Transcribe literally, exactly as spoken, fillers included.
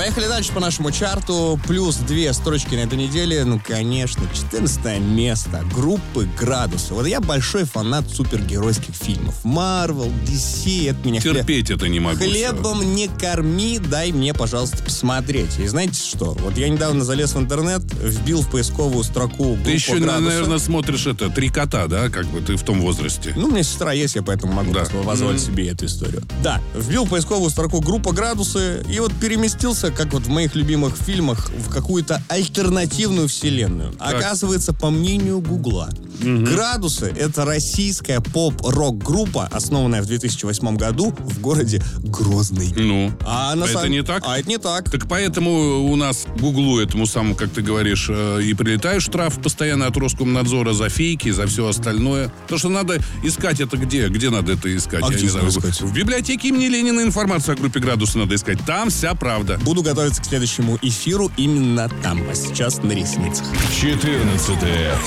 Поехали дальше по нашему чарту. Плюс две строчки на этой неделе. Ну, конечно, четырнадцатое место группы «Градусы». Вот я большой фанат супергеройских фильмов. Марвел, ди си, это меня... Терпеть хлеб... это не могу. Хлебом все. не корми, дай мне, пожалуйста, посмотреть. И знаете что? Вот я недавно залез в интернет, вбил в поисковую строку группу Ты еще, «Градусы». наверное, смотришь это «Три кота», да? Как бы ты в том возрасте. Ну, у меня сестра есть, я поэтому могу да. позволить mm-hmm. себе эту историю. Да, вбил в поисковую строку группа «Градусы» и вот переместился, как вот в моих любимых фильмах, в какую-то альтернативную вселенную. Так. Оказывается, по мнению Гугла, mm-hmm. «Градусы» — это российская поп-рок-группа, основанная в две тысячи восьмом году в городе Грозный. Ну, а на это сам... не так? А это не так. Так поэтому у нас Гуглу этому самому, как ты говоришь, и прилетает штраф постоянно от Роскомнадзора за фейки, за все остальное. То, что надо искать это где? Где надо это искать? А Я где не знаю. искать? В библиотеке имени Ленина информацию о группе «Градусы» надо искать. Там вся правда. Буду готовиться к следующему эфиру именно там. А сейчас на ресницах. четырнадцатое